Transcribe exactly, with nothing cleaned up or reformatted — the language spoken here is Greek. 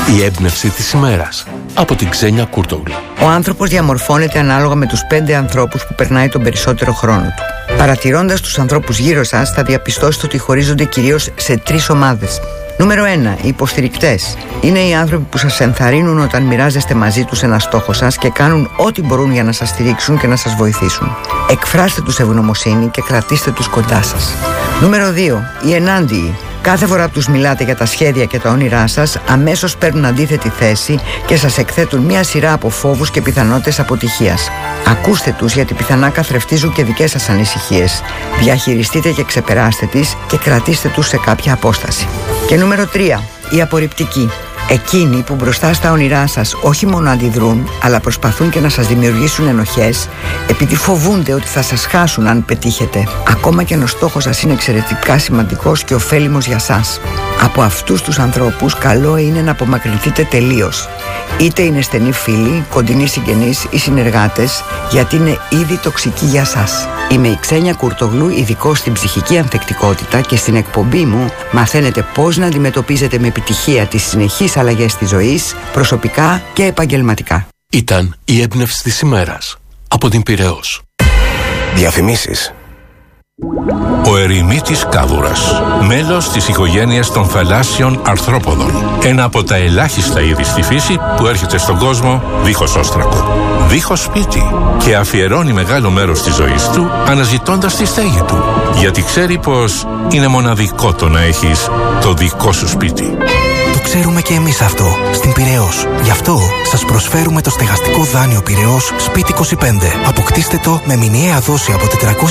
Η έμπνευση της ημέρας από την Ξένια Κούρτογλου. Ο άνθρωπος διαμορφώνεται ανάλογα με τους πέντε ανθρώπους που περνάει τον περισσότερο χρόνο του. Παρατηρώντας τους ανθρώπους γύρω σας, θα διαπιστώσετε ότι χωρίζονται κυρίως σε τρεις ομάδες. Νούμερο ένα. Οι υποστηρικτές. Είναι οι άνθρωποι που σας ενθαρρύνουν όταν μοιράζεστε μαζί τους ένα στόχο σας και κάνουν ό,τι μπορούν για να σας στηρίξουν και να σας βοηθήσουν. Εκφράστε τους ευγνωμοσύνη και κρατήστε τους κοντά σας. Νούμερο δύο. Οι ενάντιοι. Κάθε φορά που τους μιλάτε για τα σχέδια και τα όνειρά σας, αμέσως παίρνουν αντίθετη θέση και σας εκθέτουν μια σειρά από φόβους και πιθανότητες αποτυχίας. Ακούστε τους, γιατί πιθανά καθρεφτίζουν και δικές σας ανησυχίες. Διαχειριστείτε και ξεπεράστε τις και κρατήστε τους σε κάποια απόσταση. Και νούμερο τρία. Οι απορριπτικοί. Εκείνοι που μπροστά στα όνειρά σας όχι μόνο αντιδρούν, αλλά προσπαθούν και να σας δημιουργήσουν ενοχές, επειδή φοβούνται ότι θα σας χάσουν αν πετύχετε, ακόμα και αν ο στόχος σας είναι εξαιρετικά σημαντικός και ωφέλιμος για σας. Από αυτούς τους ανθρώπους καλό είναι να απομακρυνθείτε τελείως. Είτε είναι στενοί φίλοι, κοντινοί συγγενείς ή συνεργάτες, γιατί είναι ήδη τοξικοί για σας. Είμαι η Ξένια Κούρτογλου, ειδικός στην ψυχική ανθεκτικότητα, και στην εκπομπή μου μαθαίνετε πώς να αντιμετωπίζετε με επιτυχία τις συνεχείς αλλαγές της ζωής, προσωπικά και επαγγελματικά. Ήταν η έμπνευση της ημέρας από την Πειραιώς. Διαφημίσεις. Ο ερημίτης κάδουρας, μέλος της οικογένειας των θαλάσσιων αρθρόποδων. Ένα από τα ελάχιστα είδη στη φύση που έρχεται στον κόσμο δίχως όστρακο, δίχως σπίτι, και αφιερώνει μεγάλο μέρος της ζωής του αναζητώντας τη στέγη του, γιατί ξέρει πως είναι μοναδικό το να έχεις το δικό σου σπίτι. Το ξέρουμε και εμείς αυτό στην Πειραιώς. Γι' αυτό σας προσφέρουμε το στεγαστικό δάνειο Πειραιώς Σπίτι είκοσι πέντε. Αποκτήστε το με μηνιαία δόση από τετρακόσια